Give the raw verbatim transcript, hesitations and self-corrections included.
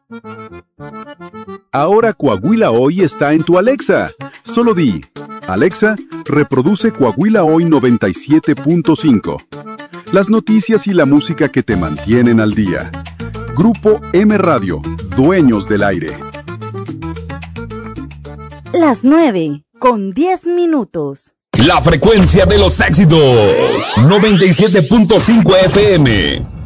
Ahora Coahuila Hoy está en tu Alexa. Solo di, Alexa, reproduce Coahuila Hoy noventa y siete punto cinco. Las noticias y la música que te mantienen al día. Grupo M Radio, dueños del aire. Las nueve, con diez minutos. La frecuencia de los éxitos, noventa y siete punto cinco F M.